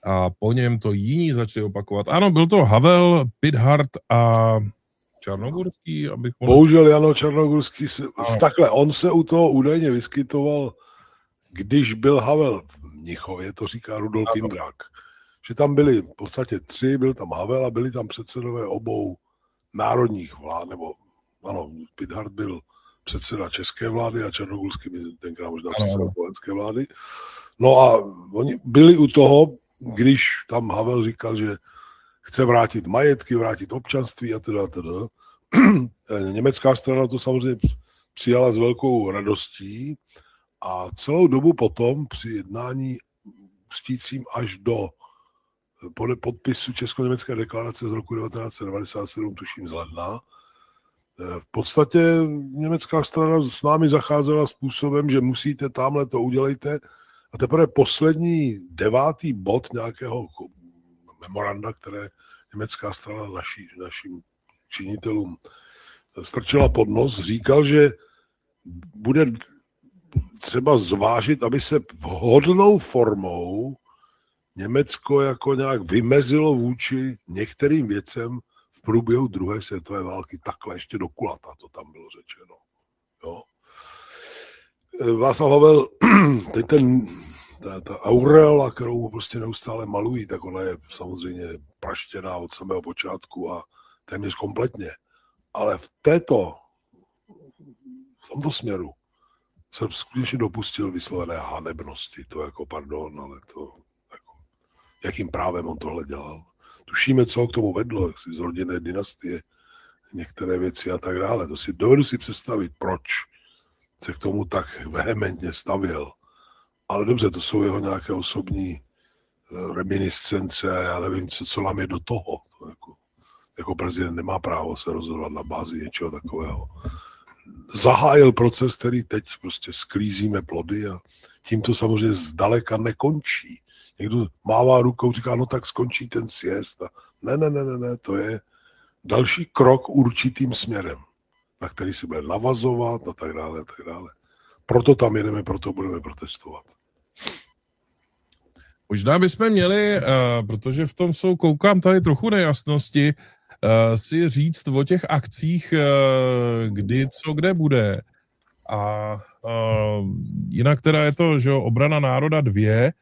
a po něm to jiní začali opakovat. Ano, byl to Havel, Pithart a Čarnogurský, abych... Bohužel Jano Čarnogurský, takhle, on se u toho údajně vyskytoval, když byl Havel v Mnichově, to říká Rudolf Jindrák, že tam byli v podstatě 3, byl tam Havel a byli tam předsedové obou národních vlád, nebo ano, Pithart byl předseda české vlády a Čarnogurský byl tenkrát možná předseda slovenské vlády. No a oni byli u toho, když tam Havel říkal, že chce vrátit majetky, vrátit občanství a teda. Německá strana to samozřejmě přijala s velkou radostí a celou dobu potom při jednání stícím až do podpisu Česko-německé deklarace z roku 1997, tuším z ledna, v podstatě německá strana s námi zacházela způsobem, že musíte tamhle to udělejte a teprve poslední 9. bod nějakého memoranda, které německá strana našim činitelům strčila pod nos, říkal, že bude třeba zvážit, aby se vhodnou formou Německo jako nějak vymezilo vůči některým věcem v průběhu druhé světové války. Takhle ještě do kulata to tam bylo řečeno. Jo. Václav Havel, ta aureola, kterou mu prostě neustále malují, tak ona je samozřejmě praštěná od samého počátku a téměř kompletně. Ale v tomto směru se skutečně dopustil vyslovené hanebnosti. To jako pardon, ale to jako, jakým právem on tohle dělal. Tušíme, co k tomu vedlo, jak si z rodinné dynastie, některé věci a tak dále. Dovedu si představit, proč se k tomu tak vehementně stavěl. Ale dobře, to jsou jeho nějaké osobní reminiscence, já nevím, co nám je do toho. To jako prezident nemá právo se rozhodovat na bázi něčeho takového. Zahájil proces, který teď prostě sklízíme plody a tím to samozřejmě zdaleka nekončí. Někdo mává rukou, říká, no tak skončí ten sjezd. Ne, to je další krok určitým směrem, na který se bude navazovat a tak dále, a tak dále. Proto tam jedeme, proto budeme protestovat. Možná bychom měli, protože v tom jsou, koukám tady trochu nejasnosti, si říct o těch akcích, kdy, co, kde bude. A jinak teda je to, že obrana národa 2,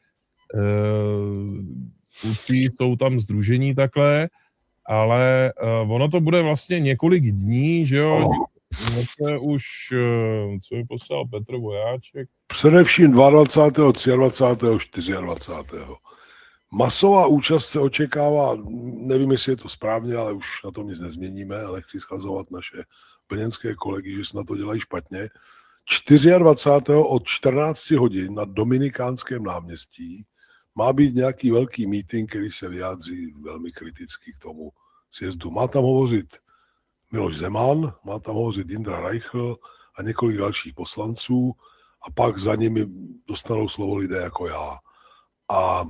jsou tam sdružení takhle, ale ono to bude vlastně několik dní, že jo, už, co mi poslal Petr Vojáček. Především 22., 23., 24. Masová účast se očekává, nevím, jestli je to správně, ale už na tom nic nezměníme, ale chci schazovat naše plzeňské kolegy, že snad to dělají špatně. 24. od 14 hodin na Dominikánském náměstí má být nějaký velký meeting, který se vyjádří velmi kriticky k tomu sjezdu. Má tam hovořit Miloš Zeman, má tam hovořit Jindra Reichl a několik dalších poslanců a pak za nimi dostanou slovo lidé jako já. A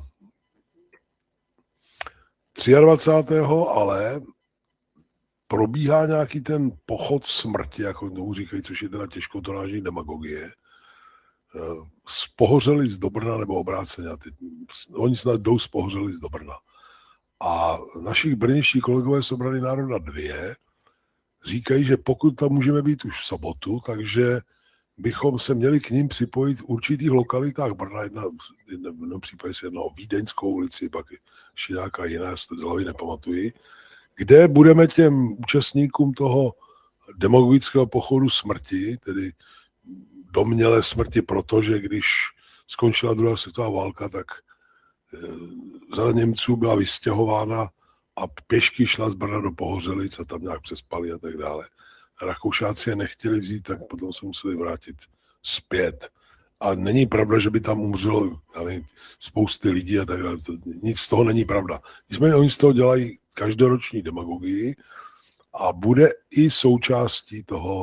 23. ale probíhá nějaký ten pochod smrti, jako tomu říkají, což je teda těžkotonážní demagogie. Spohořeli z Dobrna nebo obráceně. Oni snad jdou spohořeli z Dobrna. A našich brněnští kolegové z obrany národa 2 říkají, že pokud tam můžeme být už v sobotu, takže bychom se měli k ním připojit v určitých lokalitách Brna, v jednom případě se jedná o Vídeňskou ulici, pak ještě nějaká jiná, já se z hlavy nepamatuji, kde budeme těm účastníkům toho demagogického pochodu smrti, tedy domnělé smrti, protože když skončila druhá světová válka, tak řada Němců byla vystěhována a pěšky šla z Brna do Pohořelic a tam nějak přespali a tak dále. Rakoušáci je nechtěli vzít, tak potom se museli vrátit zpět. A není pravda, že by tam umřelo spousty lidí a tak dále. Nic z toho není pravda. Nicméně oni z toho dělají každoroční demagogii a bude i součástí toho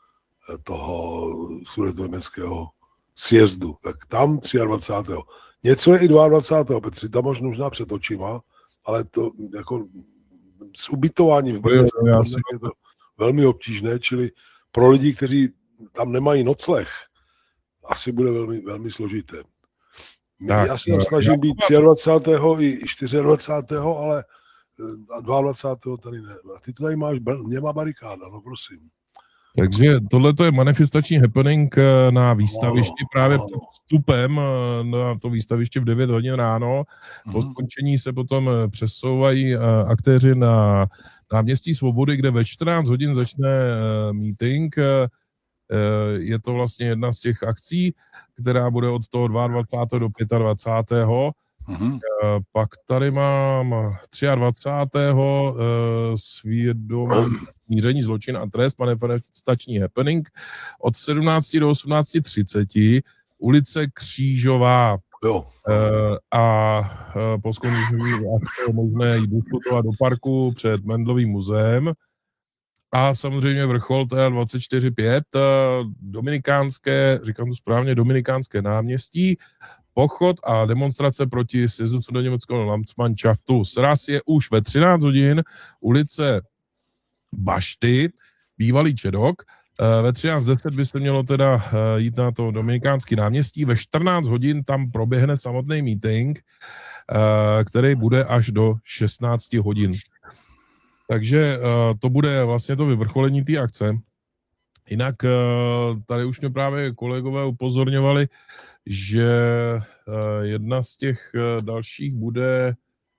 sudetoněmeckého sjezdu. Tak tam 23. Něco je i 22. Petři, tam možná před očima, ale to jako s ubytováním v Brně je to velmi obtížné, čili pro lidi, kteří tam nemají nocleh, asi bude velmi, velmi složité. Tak, Já se tam snažím být 23. i 24. ale 22. tady ne. A ty to tady máš, nemá barikáda, no prosím. Takže tohle je manifestační happening na výstavišti právě před vstupem na to výstaviště v 9 hodin ráno. Po skončení se potom přesouvají aktéři na náměstí Svobody, kde ve 14 hodin začne meeting. Je to vlastně jedna z těch akcí, která bude od toho 22. do 25. Pak tady mám 23. svědomí míření zločin a trest, manifestační happening od 17 do 18:30, ulice Křížová. A po skončení akce je možné jít diskutovat do parku před Mendlovým muzeem. A samozřejmě vrchol, to je 24/5, dominikánské, říkám to správně, dominikánské náměstí, pochod a demonstrace proti sjezu do německého Landsmannschaftu. Sraz je už ve 13 hodin, ulice Bašty, bývalý Čedok. Ve 13:10 by se mělo teda jít na to dominikánský náměstí. Ve 14 hodin tam proběhne samotný meeting, který bude až do 16 hodin. Takže to bude vlastně to vyvrcholení té akce. Jinak tady už mě právě kolegové upozorňovali, že jedna z těch dalších bude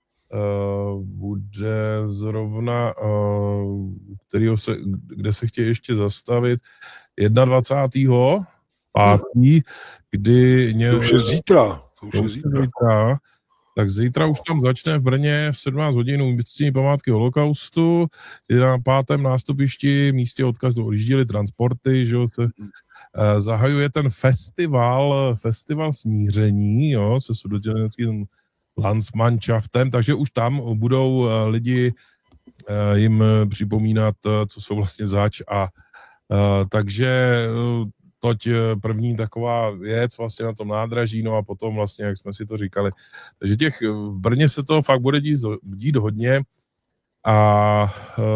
zrovna, kde se chtějí ještě zastavit, 21. 5., kdy... To už je zítra. Tak zítra už tam začne v Brně v 17 hodin umístění památky holokaustu, kdy na 5. nástupišti místě odkazu odjížděly transporty, že se zahajuje ten festival smíření, jo, se sudetoněmeckým Landsmannschaftem, takže už tam budou lidi jim připomínat, co jsou vlastně zač a takže toť první taková věc vlastně na tom nádraží, no a potom vlastně, jak jsme si to říkali. Takže v Brně se to fakt bude dít hodně a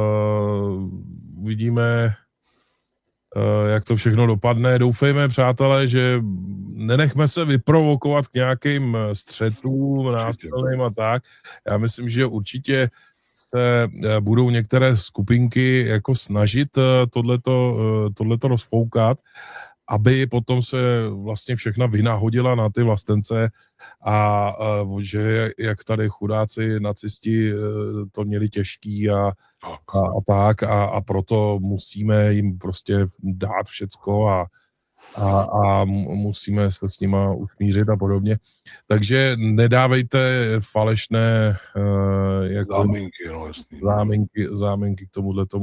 uvidíme, jak to všechno dopadne. Doufejme, přátelé, že nenechme se vyprovokovat k nějakým střetům, násilím a tak. Já myslím, že určitě se budou některé skupinky jako snažit tohleto rozfoukat, aby potom se vlastně všechna vina hodila na ty vlastence a že jak tady chudáci nacisti to měli těžký a proto musíme jim prostě dát všecko a musíme se s nima usmířit a podobně. Takže nedávejte falešné záminky k tomuhle tomu.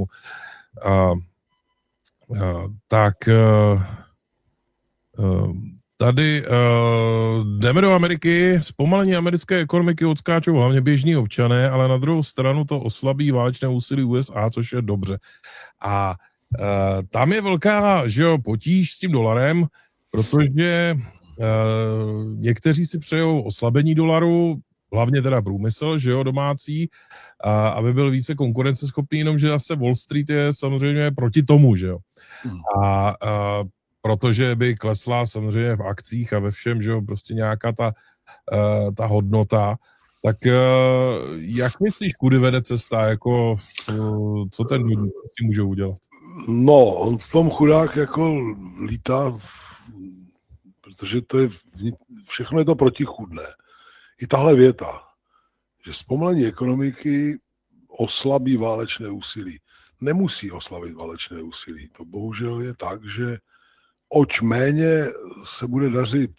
Tady jdeme do Ameriky, zpomalení americké ekonomiky odskáčou hlavně běžní občané, ale na druhou stranu to oslabí válečné úsilí USA, což je dobře. A tam je velká, potíž s tím dolarem, protože někteří si přejou oslabení dolaru, hlavně teda průmysl, domácí, aby byl více konkurenceschopný, jenomže zase Wall Street je samozřejmě proti tomu, A protože by klesla samozřejmě v akcích a ve všem, prostě nějaká ta hodnota, tak jak myslíš, kudy vede cesta, jako co ten může udělat? No, on v tom chudák jako lítá, protože to je, všechno je to protichůdné. I tahle věta, že zpomalení ekonomiky oslabí válečné úsilí. Nemusí oslabit válečné úsilí. To bohužel je tak, že oč méně se bude dařit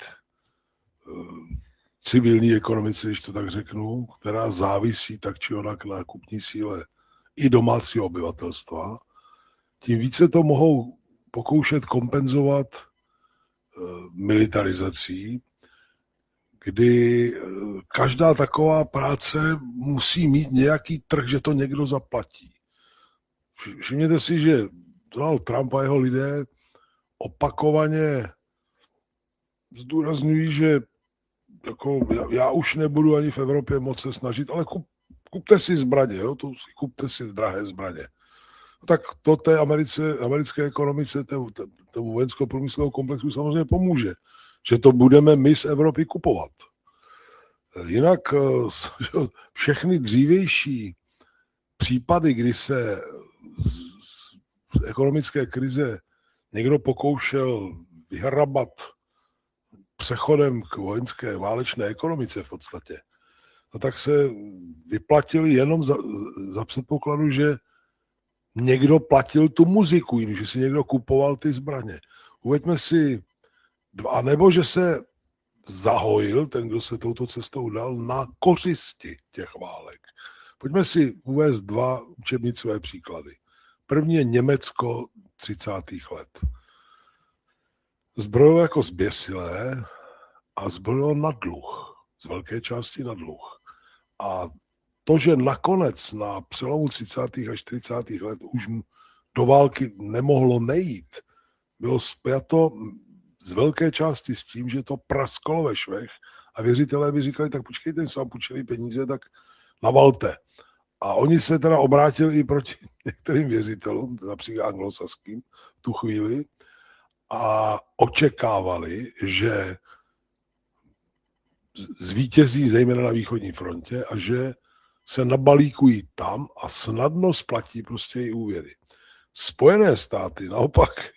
civilní ekonomice, když to tak řeknu, která závisí tak či onak na kupní síle i domácího obyvatelstva, tím více to mohou pokoušet kompenzovat militarizací, kdy každá taková práce musí mít nějaký trh, že to někdo zaplatí. Všimněte si, že Donald Trump a jeho lidé opakovaně zdůrazňují, že jako já už nebudu ani v Evropě moc se snažit, ale kupte si zbraně, kupte si drahé zbraně. Tak to té americké ekonomice, tomu vojensko-průmyslovému komplexu samozřejmě pomůže, že to budeme my z Evropy kupovat. Jinak všechny dřívější případy, kdy se z ekonomické krize někdo pokoušel vyhrabat přechodem k vojenské válečné ekonomice v podstatě, no tak se vyplatili jenom za předpokladu, že někdo platil tu muziku, že si někdo kupoval ty zbraně. Uveďme si dva, nebo že se zahojil ten, kdo se touto cestou dal, na kořisti těch válek. Pojďme si uvést dva učebnicové příklady. První je Německo 30. let. Zbrojilo jako zběsilé a zbrojilo na dluh. Z velké části na dluh. A to, že nakonec na přelomu 30. a 40. let už do války nemohlo nejít, bylo spjato z velké části s tím, že to prasklo ve švech a věřitelé by říkali, tak počkejte, my se vám půjčili peníze, tak navalte. A oni se teda obrátili i proti některým věřitelům, například anglosaským, v tu chvíli, a očekávali, že zvítězí zejména na východní frontě a že se nabalíkují tam a snadno splatí prostě i úvěry. Spojené státy naopak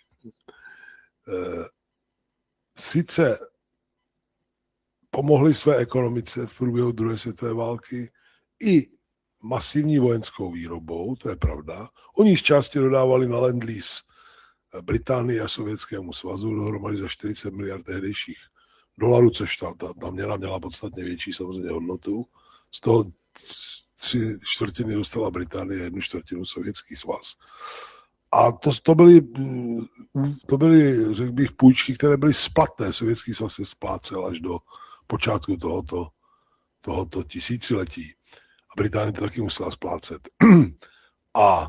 sice pomohly své ekonomice v průběhu druhé světové války i masivní vojenskou výrobou, to je pravda. Oni z části dodávali na Lend-Lease Británii a Sovětskému svazu dohromady za 40 miliard tehdejších dolarů, což ta měna měla podstatně větší samozřejmě hodnotu. Z toho 3/4 dostala Británie, 1/4 Sovětský svaz. A to byly, řekl bych, půjčky, které byly splatné. Sovětský svaz se splácel až do počátku tohoto tisíciletí. A Británie to taky musela splácet. A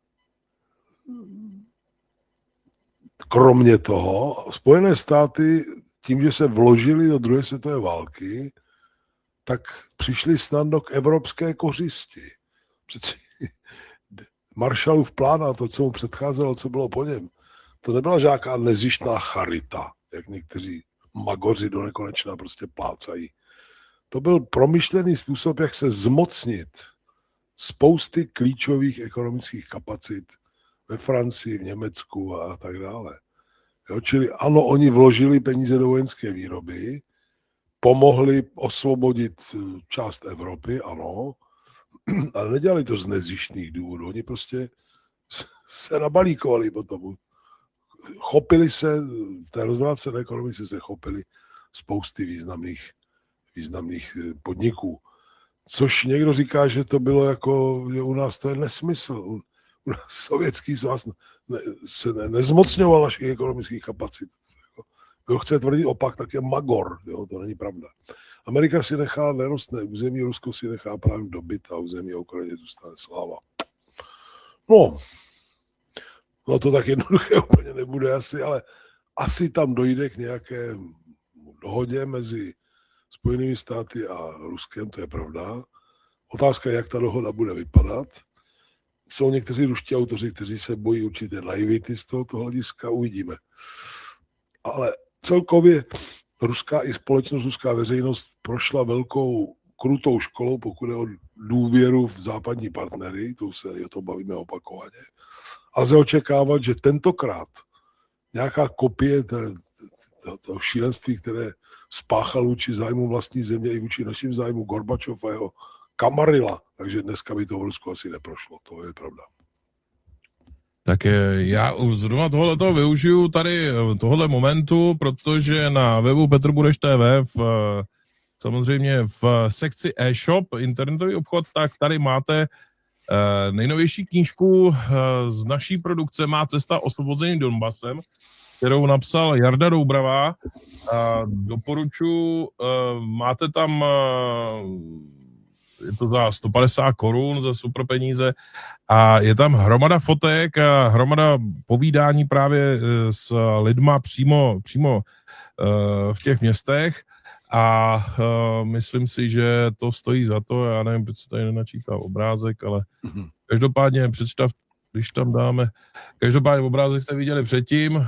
kromě toho, Spojené státy tím, že se vložili do druhé světové války, tak přišli snadno k evropské kořisti. Přeci Marshallův plán a to, co mu předcházelo, co bylo po něm, to nebyla žádná nezištná charita, jak někteří magoři do nekonečna prostě plácají. To byl promyšlený způsob, jak se zmocnit spousty klíčových ekonomických kapacit ve Francii, v Německu a tak dále. Jo, čili ano, oni vložili peníze do vojenské výroby, pomohli osvobodit část Evropy, ano, ale nedělali to z nezištných důvodů. Oni prostě se nabalíkovali potom. Chopili se, v té rozvrácené ekonomice se chopili spousty významných podniků. Což někdo říká, že to bylo jako, že u nás to je nesmysl. U nás Sovětský svaz se nezmocňoval našich ekonomických kapacit. Kdo chce tvrdit opak, tak je magor. Jo? To není pravda. Amerika si nechá nerostné území, Rusko si nechá právě dobyt a území a Ukrajině zůstane sláva. No to tak jednoduché úplně nebude asi, ale asi tam dojde k nějaké dohodě mezi Spojenými státy a Ruskem, to je pravda. Otázka je, jak ta dohoda bude vypadat. Jsou někteří ruští autoři, kteří se bojí určité naivity z tohoto hlediska, uvidíme. Ale celkově ruská i společnost, ruská veřejnost prošla velkou krutou školou, pokud je o důvěru v západní partnery, to se o tom bavíme opakovaně. A lze očekávat, že tentokrát nějaká kopie toho šílenství, které spáchal vůči zájmu vlastní země i vůči našim zájmu Gorbačov a jeho kamarila, takže dneska by to v Rusku asi neprošlo, to je pravda. Tak já zrovna tohleto využiju tady tohle momentu, protože na webu Petr Bureš TV samozřejmě v sekci e-shop, internetový obchod, tak tady máte nejnovější knížku z naší produkce Má cesta osvobozením Donbasem, kterou napsal Jarda Doubravá. Doporučuji, máte tam, je to za 150 korun, za super peníze, a je tam hromada fotek a hromada povídání právě s lidma přímo v těch městech a myslím si, že to stojí za to. Já nevím, proč se tady nenačítá obrázek, ale každopádně představ, když tam dáme, každopádně obrázek jste viděli předtím,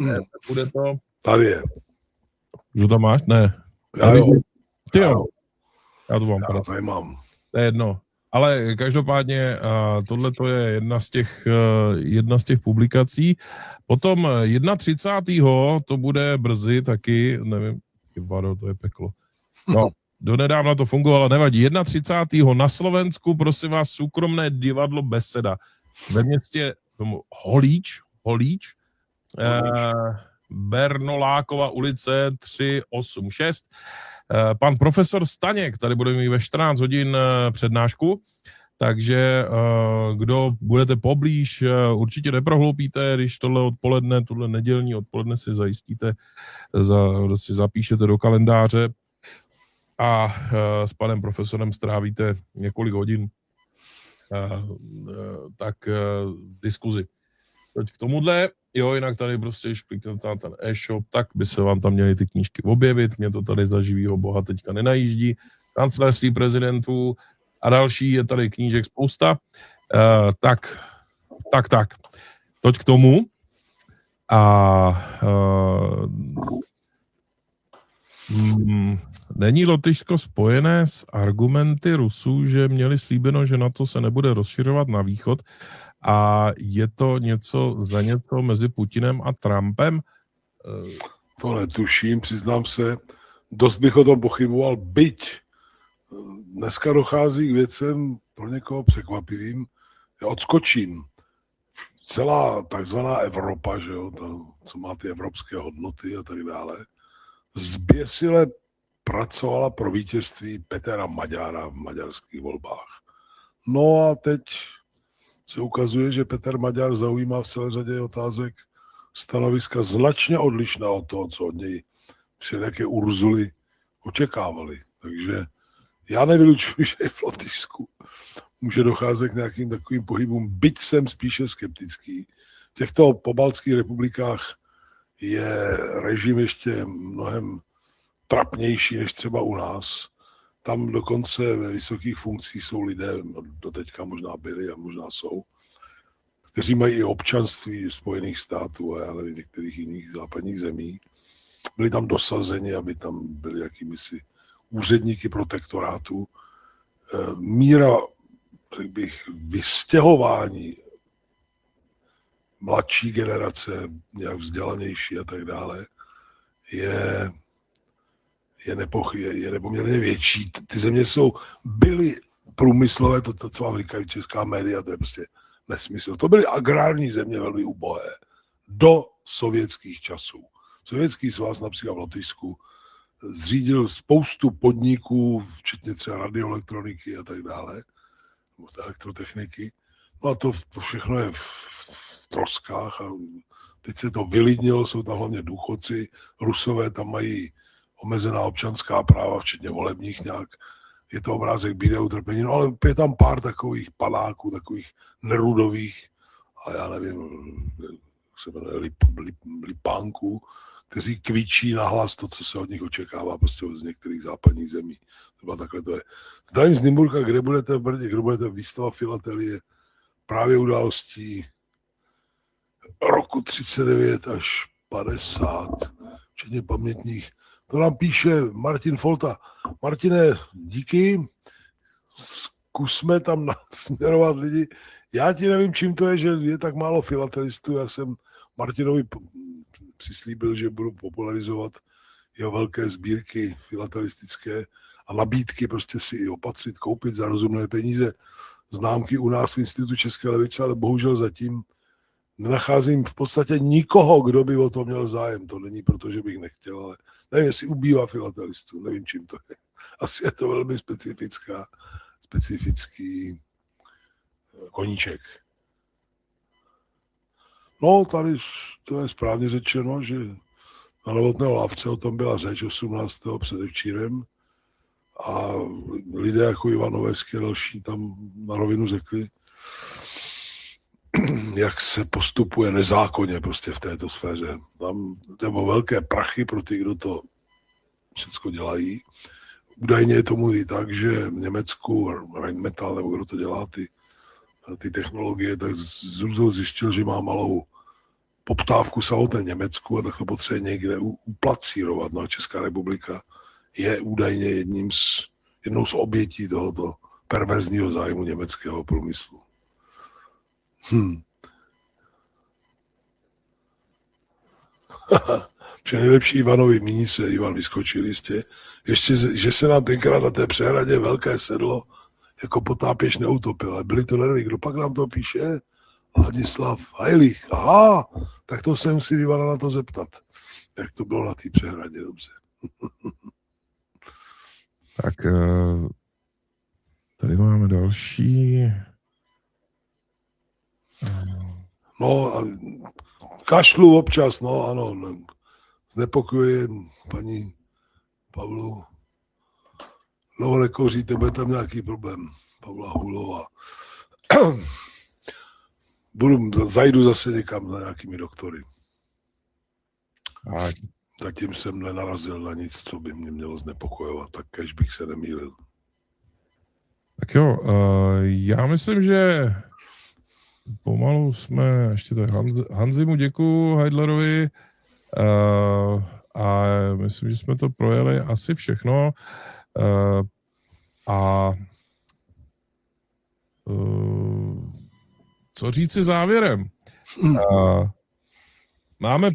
bude to. Tady je. Že tam máš? Ne. Já jo. Ty jo. Já to mám. Já tady mám. To je jedno. Ale každopádně tohle to je jedna z těch publikací. Potom 31. to bude brzy taky, nevím, to je peklo. No, donedávna to fungovalo, nevadí. 31. na Slovensku, prosím vás, soukromné divadlo Beseda. Ve městě Holíč, Bernolákova ulice 386. Pan profesor Staněk tady bude mít ve 14 hodin přednášku, takže kdo budete poblíž, určitě neprohloupíte, když tohle nedělní odpoledne si zajistíte, si zapíšete do kalendáře a s panem profesorem strávíte několik hodin v diskuzi. Teď k tomuhle, jo, jinak tady prostě, když kliknete na ten e-shop, tak by se vám tam měly ty knížky objevit, mě to tady za živýho boha teďka nenajíždí, kancelářství prezidentů a další, je tady knížek spousta, tak, toť k tomu není Lotyšsko spojené s argumenty Rusů, že měli slíbeno, že NATO se nebude rozšiřovat na východ a je to něco mezi Putinem a Trumpem? To netuším, přiznám se. Dost bych o tom pochyboval, byť dneska dochází k věcem pro někoho překvapivým. Já odskočím. Celá takzvaná Evropa, že jo, to, co má ty evropské hodnoty a tak dále, zběsile pracovala pro vítězství Petra Maďara v maďarských volbách. No a teď se ukazuje, že Petr Maďar zaujímá v celé řadě otázek stanoviska značně odlišná od toho, co od něj všelijaké Urzuly očekávali. Takže já nevylučuji, že i v Lotyšsku může docházet k nějakým takovým pohybům, byť jsem spíše skeptický. V těchto pobaltských republikách je režim ještě mnohem trapnější než třeba u nás. Tam dokonce ve vysokých funkcích jsou lidé, doteďka možná byli a možná jsou, kteří mají i občanství Spojených států a já nevím, některých jiných západních zemí. Byli tam dosazeni, aby tam byli jakýmisi úředníky protektorátů. Míra, řekl bych, vystěhování mladší generace, nějak vzdělanější a tak dále, je nepoměrně větší. Ty země byly průmyslové, to, co vám říkají česká média, to je prostě nesmysl. To byly agrární země velmi ubohé do sovětských časů. Sovětský svaz například v Lotyšsku zřídil spoustu podniků, včetně třeba radioelektroniky a tak dále, elektrotechniky. No a to všechno je v troskách a teď se to vylidnilo, jsou tam hlavně důchodci, Rusové tam mají omezená občanská práva, včetně volebních nějak. Je to obrázek bídy a utrpení, no ale je tam pár takových panáků, takových nerudových a já nevím, jak se jmenuje, lipánků, kteří kvičí nahlas to, co se od nich očekává prostě z některých západních zemí. Třeba takhle to je. Zdravím z Nymburka, kde budete v Brně, kde budete výstava filatelie právě událostí roku 39 až 50, včetně pamětních. To nám píše Martin Folta. Martine, díky, zkusme tam nasměrovat lidi. Já ti nevím, čím to je, že je tak málo filatelistů. Já jsem Martinovi přislíbil, že budu popularizovat jeho velké sbírky filatelistické a nabídky prostě si i opatřit, koupit za rozumné peníze známky u nás v Institutu České levice, ale bohužel zatím nenacházím v podstatě nikoho, kdo by o to měl zájem. To není proto, že bych nechtěl, ale nevím, jestli ubývá filatelistů, nevím, čím to je. Asi je to velmi specifický koníček. No, tady to je správně řečeno, že na Novotné lávce o tom byla řeč 18. předevčírem a lidé jako Ivan Noveský a další tam na rovinu řekli, jak se postupuje nezákonně prostě v této sféře. Tam jde o velké prachy pro ty, kdo to všechno dělají. Údajně je tomu i tak, že v Německu Rheinmetall, nebo kdo to dělá, ty technologie, tak Zurzo zjistil, že má malou poptávku samotné Německu a tak to potřebuje někde uplacírovat. No a Česká republika je údajně jedním z jednou z obětí tohoto perverzního zájmu německého průmyslu. Při nejlepší Ivanovi míní se Ivan vyskočil jistě. Ještě, že se nám tenkrát na té přehradě velké sedlo jako potápěč neutopil. Ale byli to nervy. Kdo pak nám to píše? Ladislav Hajlich. Aha, tak to se musí Ivana na to zeptat. Jak to bylo na té přehradě, dobře. Tak tady máme další. No a kašlu občas, no ano. Znepokojuje paní Pavlu. Dlouho nekouříte, bude tam nějaký problém. Pavla Hulová. Zajdu zase někam za nějakými doktory. Zatím jsem nenarazil na nic, co by mě mělo znepokojovat, tak kež bych se nemýlil. Tak jo, já myslím, že pomalu jsme, ještě tady Hanzimu děkuju, Heidlerovi, a myslím, že jsme to projeli asi všechno. Co říci závěrem? Máme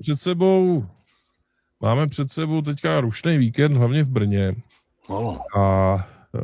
před sebou teďka rušný víkend, hlavně v Brně. A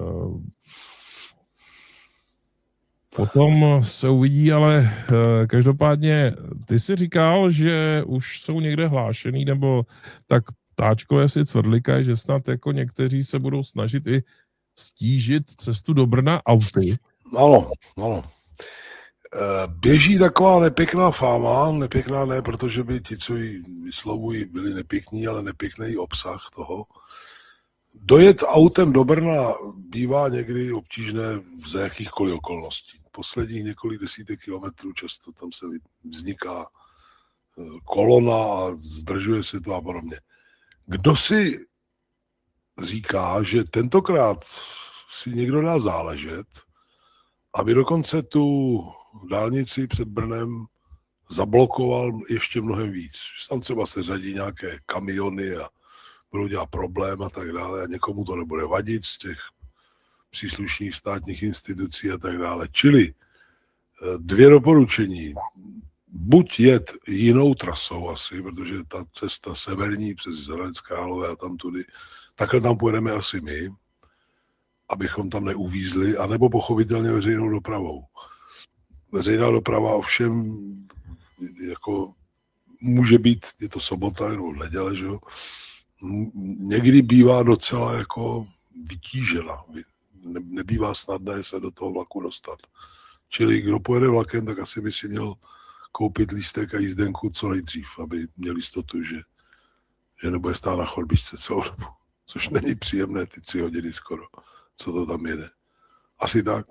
potom se uvidí, ale každopádně ty jsi říkal, že už jsou někde hlášený, nebo tak ptáčko si cvrlika, že snad jako někteří se budou snažit i stížit cestu do Brna auty. Ano. Běží taková nepěkná fáma, nepěkná ne, protože by ti, co ji vyslovují, byli nepěkní, ale nepěkný obsah toho. Dojet autem do Brna bývá někdy obtížné za jakýchkoliv okolností. Posledních několik desítek kilometrů často tam se vzniká kolona a zdržuje se to a podobně. Kdo si říká, že tentokrát si někdo dá záležet, aby dokonce tu dálnici před Brnem zablokoval ještě mnohem víc. Tam třeba se řadí nějaké kamiony a budou dělat problém a tak dále a někomu to nebude vadit z těch příslušných státních institucí a tak dále. Čili 2 doporučení. Buď jet jinou trasou asi, protože ta cesta severní přes Hradec Králové a tam tudy, takhle tam pojedeme asi my, abychom tam neuvízli, anebo pochopitelně veřejnou dopravou. Veřejná doprava ovšem jako může být, je to sobota nebo neděle, že jo, někdy bývá docela jako vytížena. Nebývá snadné se do toho vlaku dostat. Čili kdo pojede vlakem, tak asi by si měl koupit lístek a jízdenku co nejdřív, aby měl jistotu, že nebude stát na chodbičce celou dobu. Což není příjemné, ty 3 hodiny skoro, co to tam jede. Asi tak.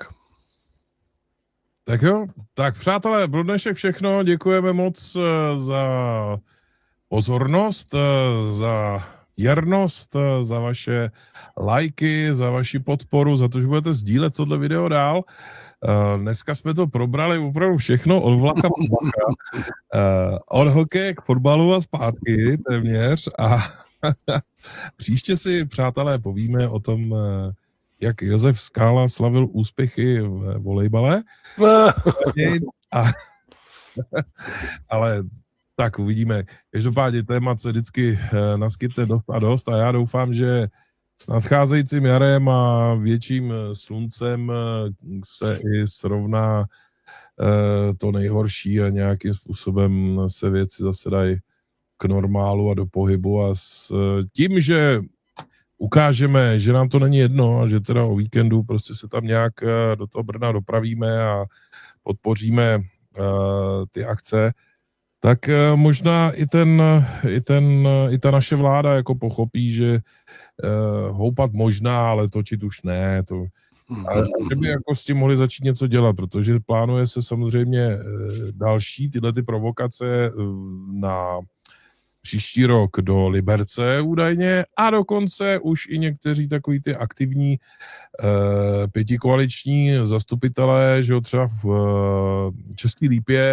Tak jo, tak přátelé, pro dnešek všechno. Děkujeme moc za pozornost, za věrnost, za vaše lajky, za vaši podporu, za to, že budete sdílet tohle video dál. Dneska jsme to probrali opravdu všechno od vlaka po vlaka, od hokeje k fotbalu a zpátky téměř a příště si, přátelé, povíme o tom, jak Josef Skála slavil úspěchy v volejbale. Ale tak uvidíme. Každopádně témat se vždycky naskytne dost a dost a já doufám, že s nadcházejícím jarem a větším sluncem se i srovná to nejhorší a nějakým způsobem se věci zase dají k normálu a do pohybu a s tím, že ukážeme, že nám to není jedno a že teda o víkendu prostě se tam nějak do toho Brna dopravíme a podpoříme ty akce, tak možná i ta naše vláda jako pochopí, že houpat možná, ale točit už ne. Že by jako s tím mohli začít něco dělat, protože plánuje se samozřejmě další tyhle ty provokace na příští rok do Liberce údajně a dokonce už i někteří takový ty aktivní pětikoaliční zastupitelé, že jo, třeba v České Lípě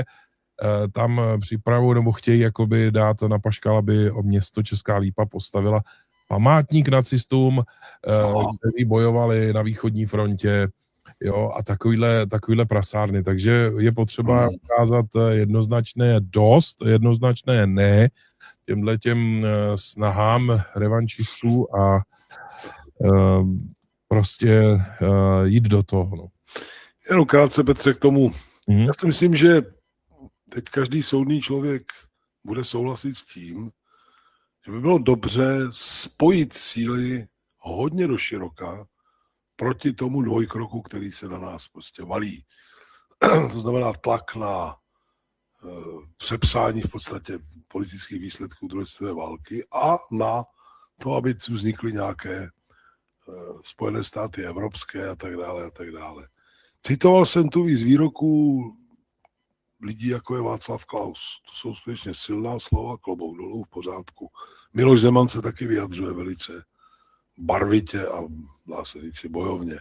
tam připravují nebo chtějí jakoby dát na paškal, aby město Česká Lípa postavila památník nacistům, kteří bojovali na východní frontě, jo, a takovýhle prasárny. Takže je potřeba ukázat jednoznačné dost, jednoznačné ne těm snahám revančistů a prostě jít do toho. No. Jenom krátce, Petře, k tomu. Já si myslím, že teď každý soudný člověk bude souhlasit s tím, že by bylo dobře spojit síly hodně do široka proti tomu dvojkroku, který se na nás prostě valí. To znamená tlak na přepsání v podstatě politických výsledků druhé světové války a na to, aby vznikly nějaké Spojené státy evropské a tak dále a tak dále. Citoval jsem tu i z výroků lidí, jako je Václav Klaus. To jsou skutečně silná slova, klobouk dolů, v pořádku. Miloš Zeman se taky vyjadřuje velice barvitě a dá se říci bojovně.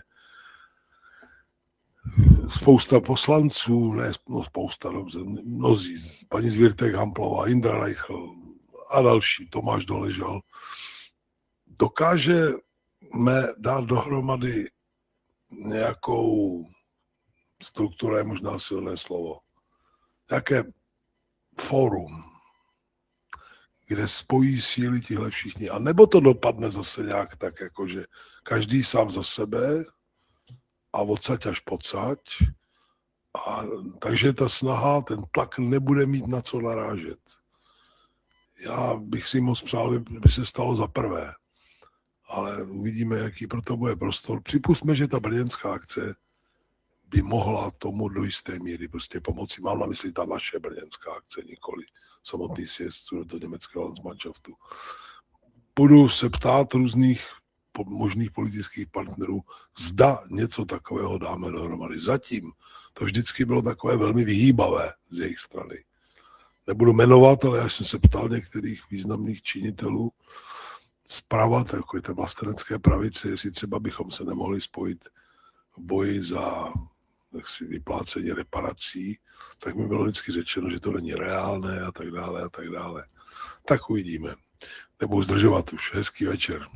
Spousta poslanců, spousta, dobře, mnozí, paní Zvírtek Hamplová, Indra Reichl a další, Tomáš Doležal, dokážeme dát dohromady nějakou strukturu, je možná silné slovo, nějaké fórum, kde spojí síly tihle všichni. A nebo to dopadne zase nějak tak, jakože každý sám za sebe a odsaď až pocať. A takže ta snaha, ten tlak nebude mít na co narážet. Já bych si moc přál, by se stalo za prvé. Ale uvidíme, jaký pro to bude prostor. Připustme, že ta brněnská akce by mohla tomu do jisté míry prostě pomoci. Mám na mysli ta naše brněnská akce, nikoli samotný sjezd do německého Landsmannschaftu. Budu se ptát různých možných politických partnerů, zda něco takového dáme dohromady. Zatím to vždycky bylo takové velmi vyhýbavé z jejich strany. Nebudu jmenovat, ale já jsem se ptal některých významných činitelů zprava, takové té vlastenecké pravice, jestli třeba bychom se nemohli spojit v boji za vyplácení reparací, tak mi bylo vždycky řečeno, že to není reálné a tak dále a tak dále. Tak uvidíme. Nebudu zdržovat už. Hezký večer.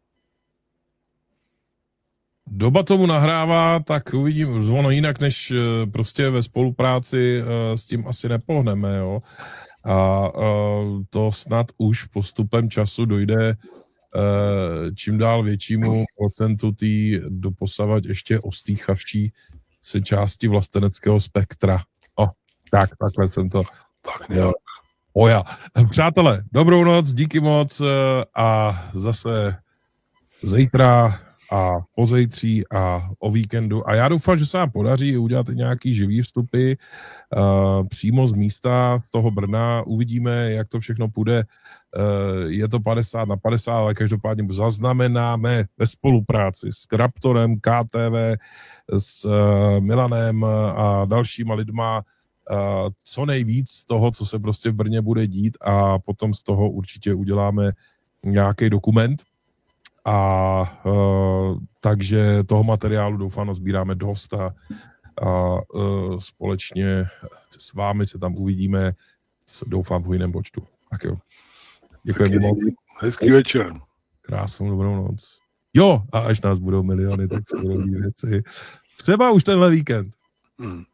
Doba tomu nahrává, tak uvidím, zvono jinak, než prostě ve spolupráci s tím asi nepohneme, jo. A to snad už postupem času dojde čím dál většímu procentu té doposavad ještě ostýchavší se části vlasteneckého spektra. Takhle jsem to. Tak nějak. Oja. Přátelé, dobrou noc, díky moc a zase zítra a pozejtří a o víkendu. A já doufám, že se nám podaří udělat nějaký živý vstupy přímo z místa, z toho Brna. Uvidíme, jak to všechno půjde. Je to 50/50, ale každopádně zaznamenáme ve spolupráci s Raptorem, KTV, s Milanem a dalšíma lidma co nejvíc z toho, co se prostě v Brně bude dít a potom z toho určitě uděláme nějaký dokument. A takže toho materiálu doufám nazbíráme dost a společně s vámi se tam uvidíme, doufám v hojném počtu. Tak jo. Děkujeme moc. Hezký večer. Krásnou dobrou noc. Jo, a až nás budou miliony, tak se budou věci. Třeba už tenhle víkend.